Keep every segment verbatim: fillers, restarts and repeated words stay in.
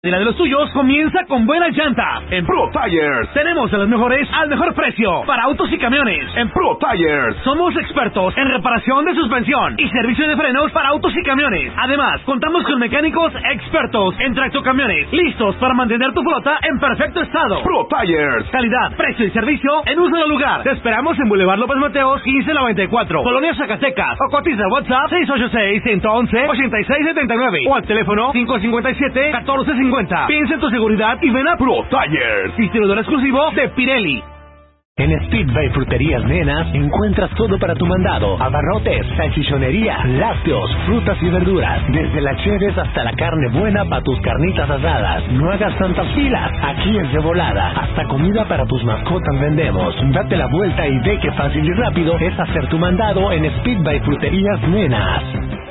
Y la de los tuyos comienza con buenas llantas. En Pro Tires tenemos a los mejores al mejor precio para autos y camiones. En Pro Tires somos expertos en reparación de suspensión y servicio de frenos para autos y camiones. Además, contamos con mecánicos expertos en tractocamiones, listos para mantener tu flota en perfecto estado. Pro Tires, calidad, precio y servicio en un solo lugar. Te esperamos en Boulevard López Mateos quince noventa y cuatro, Colonia Zacatecas, o cotiza WhatsApp seis ocho seis, uno uno uno, ocho seis siete nueve o al teléfono cinco cinco siete, uno cuatro cinco cero. Piensa en tu seguridad y ven a Pro Tires, distribuidor exclusivo de Pirelli. En Speedway Fruterías Nenas encuentras todo para tu mandado: abarrotes, salchichonería, lácteos, frutas y verduras, desde las cheves hasta la carne buena para tus carnitas asadas. No hagas tantas filas, aquí es de volada. Hasta comida para tus mascotas vendemos. Date la vuelta y ve qué fácil y rápido es hacer tu mandado en Speedway Fruterías Nenas.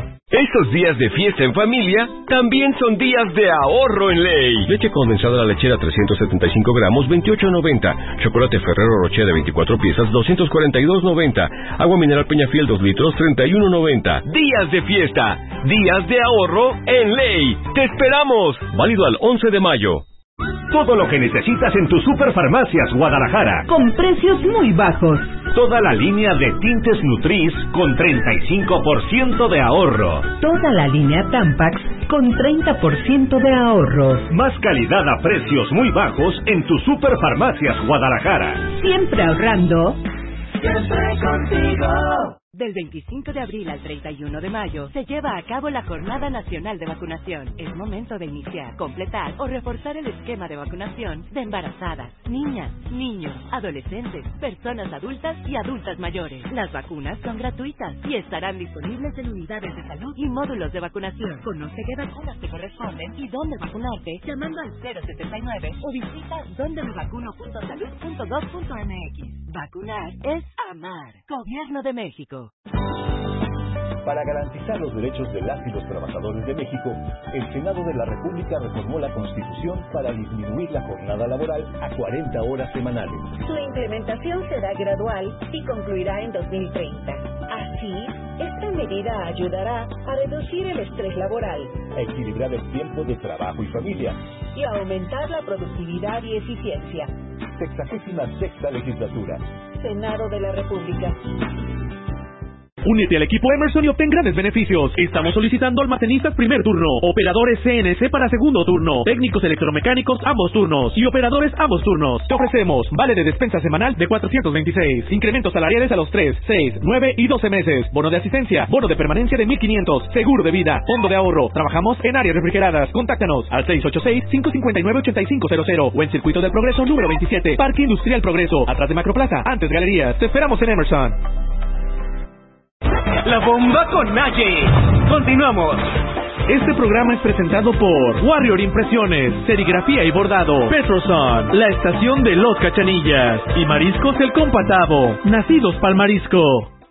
Estos días de fiesta en familia también son días de ahorro en Ley. Leche condensada La Lechera trescientos setenta y cinco gramos, veintiocho noventa. Chocolate Ferrero Rocher de veinticuatro piezas, doscientos cuarenta y dos noventa. Agua mineral Peñafiel dos litros, treinta y uno noventa. Días de fiesta, días de ahorro en Ley. ¡Te esperamos! Válido al once de mayo. Todo lo que necesitas en tus Superfarmacias Guadalajara, con precios muy bajos. Toda la línea de tintes Nutris con treinta y cinco por ciento de ahorro. Toda la línea Tampax con treinta por ciento de ahorro. Más calidad a precios muy bajos en tus Superfarmacias Guadalajara. Siempre ahorrando. Siempre contigo. Del veinticinco de abril al treinta y uno de mayo se lleva a cabo la Jornada Nacional de Vacunación. Es momento de iniciar, completar o reforzar el esquema de vacunación de embarazadas, niñas, niños, adolescentes, personas adultas y adultas mayores. Las vacunas son gratuitas y estarán disponibles en unidades de salud y módulos de vacunación. Conoce qué vacunas te corresponden y dónde vacunarte llamando al cero setenta y nueve o visita donde me vacuno punto salud punto gov punto m x. Vacunar es amar. Gobierno de México. Para garantizar los derechos de las y los trabajadores de México, el Senado de la República reformó la Constitución para disminuir la jornada laboral a cuarenta horas semanales. Su implementación será gradual y concluirá en dos mil treinta. Así, esta medida ayudará a reducir el estrés laboral, a equilibrar el tiempo de trabajo y familia y a aumentar la productividad y eficiencia. Sexagésima sexta legislatura. Senado de la República. Únete al equipo Emerson y obtén grandes beneficios. Estamos solicitando almacenistas primer turno, operadores C N C para segundo turno, técnicos electromecánicos ambos turnos y operadores ambos turnos. Te ofrecemos vale de despensa semanal de cuatrocientos veintiséis, incrementos salariales a los tres, seis, nueve y doce meses, bono de asistencia, bono de permanencia de mil quinientos, seguro de vida, fondo de ahorro. Trabajamos en áreas refrigeradas. Contáctanos al seis ocho seis, cinco cinco nueve, ocho cinco cero cero o en Circuito del Progreso número veintisiete, Parque Industrial Progreso, atrás de Macroplaza, antes Galerías. Te esperamos en Emerson. La bomba con Naye. Continuamos. Este programa es presentado por Warrior Impresiones, Serigrafía y Bordado, Petroson, la estación de Los Cachanillas y Mariscos El Compatavo, nacidos pa'l marisco.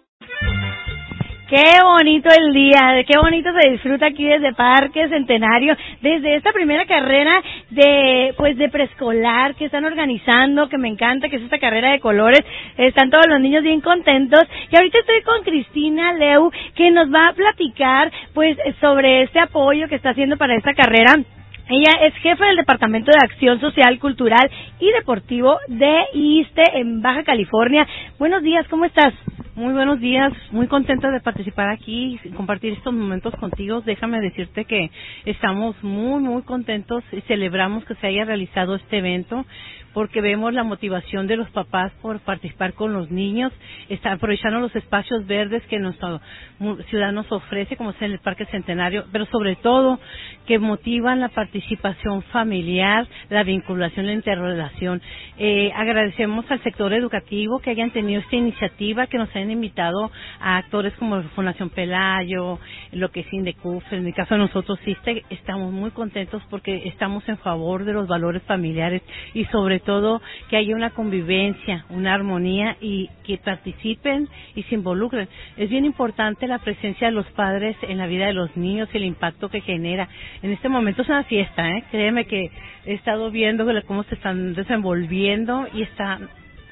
Qué bonito el día, qué bonito se disfruta aquí desde Parque Centenario, desde esta primera carrera de pues de preescolar que están organizando, que me encanta, que es esta carrera de colores. Están todos los niños bien contentos y ahorita estoy con Cristina Leu, que nos va a platicar pues sobre este apoyo que está haciendo para esta carrera. Ella es jefa del Departamento de Acción Social, Cultural y Deportivo de ISSSTE en Baja California. Buenos días, ¿cómo estás? Muy buenos días, muy contenta de participar aquí y compartir estos momentos contigo. Déjame decirte que estamos muy, muy contentos y celebramos que se haya realizado este evento porque vemos la motivación de los papás por participar con los niños, está aprovechando los espacios verdes que nuestra ciudad nos ofrece, como es en el Parque Centenario, pero sobre todo que motivan la participación familiar, la vinculación, la interrelación. Eh, agradecemos al sector educativo que hayan tenido esta iniciativa, que nos hayan invitado a actores como Fundación Pelayo, lo que es Indecuf, en el caso de nosotros ISSSTE, estamos muy contentos porque estamos en favor de los valores familiares y sobre todo que haya una convivencia, una armonía y que participen y se involucren. Es bien importante la presencia de los padres en la vida de los niños y el impacto que genera. En este momento es una fiesta, ¿eh? Créeme que he estado viendo cómo se están desenvolviendo y está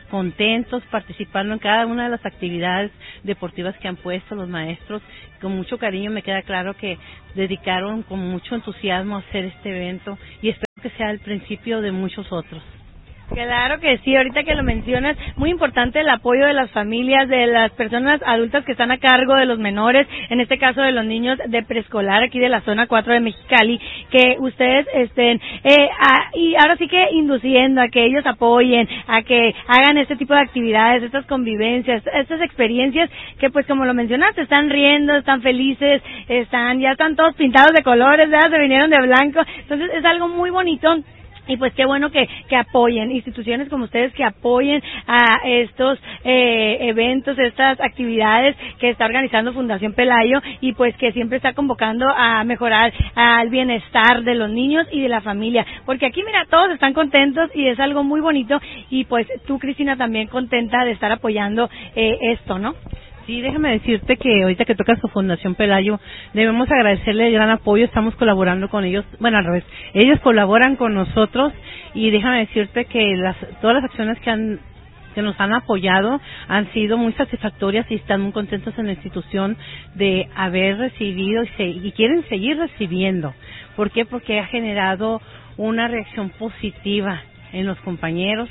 contentos participando en cada una de las actividades deportivas que han puesto los maestros. Con mucho cariño, me queda claro que dedicaron con mucho entusiasmo a hacer este evento y espero que sea el principio de muchos otros. Claro que sí, ahorita que lo mencionas, muy importante el apoyo de las familias, de las personas adultas que están a cargo de los menores, en este caso de los niños de preescolar aquí de la zona cuatro de Mexicali, que ustedes estén, eh, a, y ahora sí que induciendo a que ellos apoyen, a que hagan este tipo de actividades, estas convivencias, estas experiencias que pues como lo mencionaste, están riendo, están felices, están, ya están todos pintados de colores, ¿verdad? Se vinieron de blanco, entonces es algo muy bonito. Y pues qué bueno que, que apoyen, instituciones como ustedes que apoyen a estos eh, eventos, estas actividades que está organizando Fundación Pelayo y pues que siempre está convocando a mejorar al bienestar de los niños y de la familia. Porque aquí, mira, todos están contentos y es algo muy bonito y pues tú, Cristina, también contenta de estar apoyando eh, esto, ¿no? Sí, déjame decirte que ahorita que toca su Fundación Pelayo, debemos agradecerle el gran apoyo, estamos colaborando con ellos, bueno, al revés, ellos colaboran con nosotros y déjame decirte que las todas las acciones que han que nos han apoyado han sido muy satisfactorias y están muy contentos en la institución de haber recibido y, se, y quieren seguir recibiendo. ¿Por qué? Porque ha generado una reacción positiva en los compañeros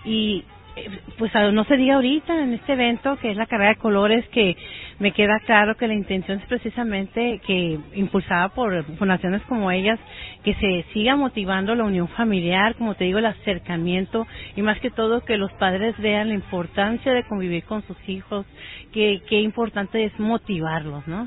y pues no se diga ahorita en este evento que es la carrera de colores, que me queda claro que la intención es precisamente que impulsada por fundaciones como ellas, que se siga motivando la unión familiar, como te digo, el acercamiento y más que todo que los padres vean la importancia de convivir con sus hijos, que qué importante es motivarlos, ¿no?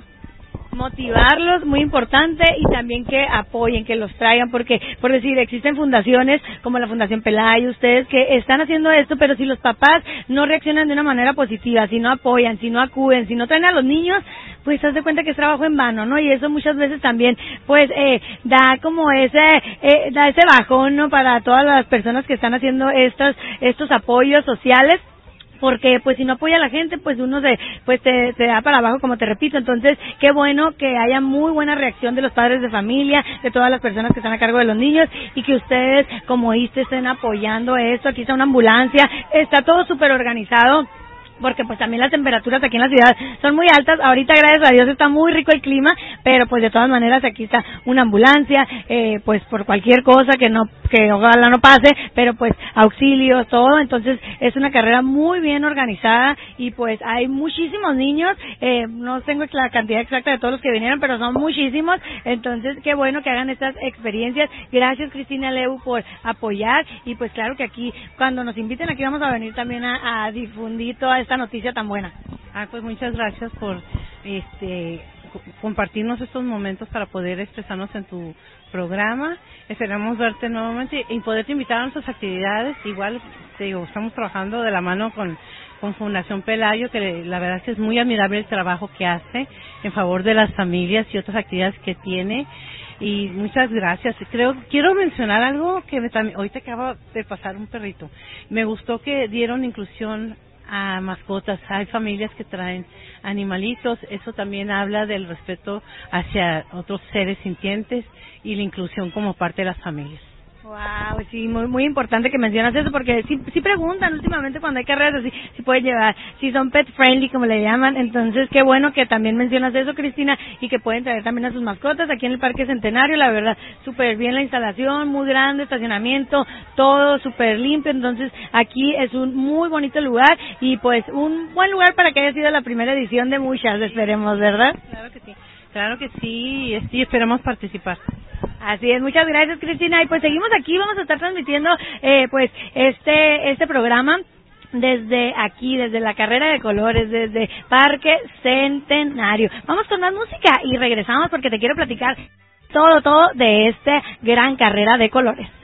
Motivarlos, muy importante, y también que apoyen, que los traigan, porque, por decir, existen fundaciones como la Fundación Pelayo, ustedes que están haciendo esto, pero si los papás no reaccionan de una manera positiva, si no apoyan, si no acuden, si no traen a los niños, pues haz de cuenta que es trabajo en vano, ¿no? Y eso muchas veces también, pues, eh, da como ese, eh, da ese bajón, ¿no? Para todas las personas que están haciendo estos, estos apoyos sociales. Porque pues si no apoya a la gente, pues uno se pues te, te da para abajo, como te repito. Entonces, qué bueno que haya muy buena reacción de los padres de familia, de todas las personas que están a cargo de los niños, y que ustedes, como oíste, estén apoyando esto. Aquí está una ambulancia, está todo súper organizado, porque pues también las temperaturas aquí en la ciudad son muy altas. Ahorita, gracias a Dios, está muy rico el clima, pero pues de todas maneras aquí está una ambulancia, eh, pues por cualquier cosa que no, que ojalá no pase, pero pues auxilios, todo. Entonces es una carrera muy bien organizada y pues hay muchísimos niños, eh, no tengo la cantidad exacta de todos los que vinieron, pero son muchísimos. Entonces qué bueno que hagan estas experiencias. Gracias, Cristina Leu, por apoyar, y pues claro que aquí cuando nos inviten aquí vamos a venir también a, a difundir toda esta noticia tan buena. Ah, pues muchas gracias por este compartirnos estos momentos para poder expresarnos en tu programa. Esperamos verte nuevamente y poderte invitar a nuestras actividades. Igual, te digo, estamos trabajando de la mano con, con Fundación Pelayo, que la verdad es que es muy admirable el trabajo que hace en favor de las familias y otras actividades que tiene. Y muchas gracias. Creo quiero mencionar algo que me, también, ahorita acaba de pasar un perrito. Me gustó que dieron inclusión a mascotas. Hay familias que traen animalitos. Eso también habla del respeto hacia otros seres sintientes y la inclusión como parte de las familias. Wow, sí, muy muy importante que mencionas eso, porque sí, sí preguntan últimamente cuando hay carreras así, si pueden llevar, si son pet friendly, como le llaman. Entonces qué bueno que también mencionas eso, Cristina, y que pueden traer también a sus mascotas aquí en el Parque Centenario. La verdad, súper bien la instalación, muy grande, estacionamiento, todo súper limpio. Entonces aquí es un muy bonito lugar y pues un buen lugar para que haya sido la primera edición de muchas, esperemos, ¿verdad? Claro que sí, claro que sí, sí, esperamos participar. Así es, muchas gracias, Cristina. Y pues seguimos aquí, vamos a estar transmitiendo eh, pues este este programa desde aquí, desde la carrera de colores, desde Parque Centenario. Vamos con más música y regresamos porque te quiero platicar todo, todo de esta gran carrera de colores.